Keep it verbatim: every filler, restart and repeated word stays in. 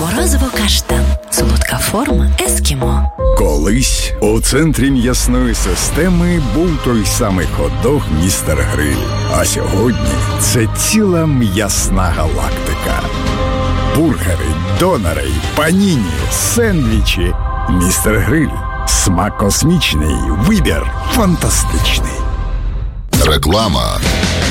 Морозиво-каштан. Солодка форма ескімо. Колись у центрі м'ясної системи був той самий хот-дог «Містер Гриль». А сьогодні це ціла м'ясна галактика. Бургери, донори, паніні, сендвічі. «Містер Гриль». Смак космічний, вибір фантастичний. Реклама.